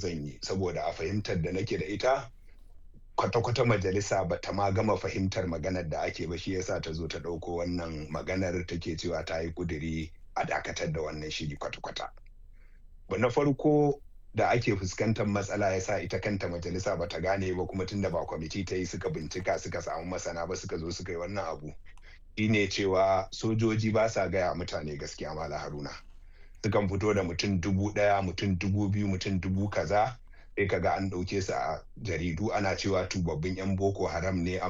zan yi, saboda a fahimtar da nake da ita kwata-kwata majalisa ba ta ma gama fahimtar maganar da ake ba, shi yasa ta zo ta ɗauko wannan maganar take cewa ta yi ƙuduri a dakatar da wannan shiri kwata-kwata. Na farko da ake fuskantar matsala yasa ita kanta majalisa ba ta gane ba, kuma tunda ba kwamiti ta yi suka bincika suka samu masana ba suka zo suka yi wannan abu, shine cewa sojoji ba sa gaya wa mutane gaskiya Malam Haruna. Sukan fito da mutum 1000, mutum 2000, mutum 1000 kaza, sai kaga an ɗauke su a jaridu ana cewa tubabbin 'yan Boko Haram ne.